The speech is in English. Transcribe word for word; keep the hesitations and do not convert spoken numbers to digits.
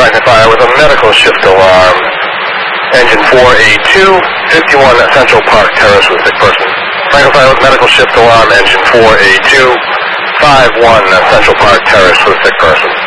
Franklin Fire with a medical shift alarm. Engine four A two, fifty-one Central Park Terrace with sick person. Franklin Fire with medical shift alarm. Engine four A two, five one Central Park Terrace with sick person.